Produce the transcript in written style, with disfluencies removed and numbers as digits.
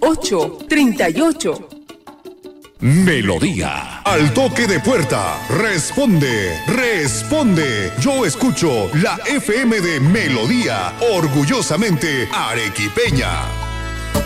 838. Melodía. Al toque de puerta. Responde, responde. Yo escucho la FM de Melodía. Orgullosamente arequipeña.